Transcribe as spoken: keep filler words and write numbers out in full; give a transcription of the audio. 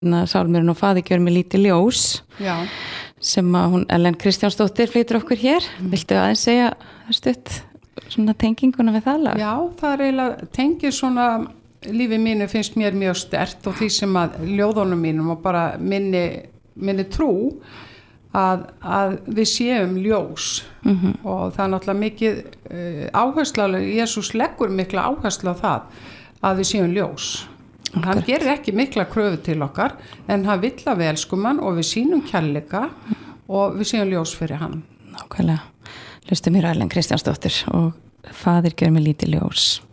sálmurinn og faðir gjör mig lítið ljós Já. sem að hún Ellen Kristjánsdóttir flytur okkur hér. Mm. Viltu aðeins segja stutt svona tenginguna við það lag? Já, það er eiginlega tengið svona lífi mínu finnst mér mjög sterkt og því sem að ljóðunum mínum og bara minni, minni trú að, að við séum ljós mm-hmm. og það er náttúrulega mikið uh, áherslu, Jesús leggur mikla áherslu á það að við séum ljós. Okay. Hann gerir ekki mikla kröfu til okkar en hann vill að við elskum hann og við sýnum kærleika og við séum ljós fyrir hann. Nákvæmlega. Hlustum hér á Ellen Kristjánsdóttir og faðir gjör mig lítið ljós.